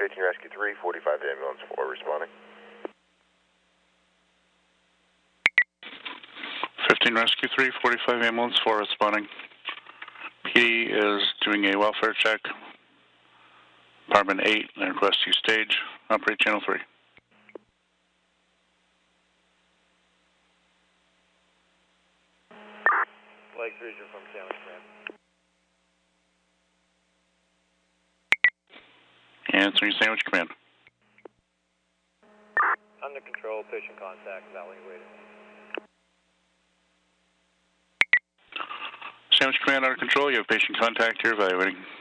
15 Rescue 3, 45 ambulance 4 responding. 15 Rescue 3, 45 ambulance 4 responding. PD is doing a welfare check. Department 8, and request you stage. Operate channel 3. Flag 3 from Sandwich Command. Answering Sandwich Command. Under control, patient contact, Valley waiting. Sandwich Command under control. You have patient contact here, evaluating.